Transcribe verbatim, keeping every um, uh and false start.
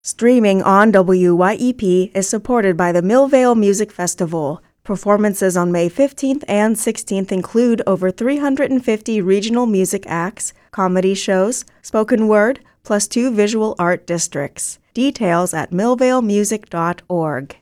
Streaming on W Y E P is supported by the Millvale Music Festival. Performances on May fifteenth and sixteenth include over three hundred fifty regional music acts, comedy shows, spoken word, plus two visual art districts. Details at millvale music dot org.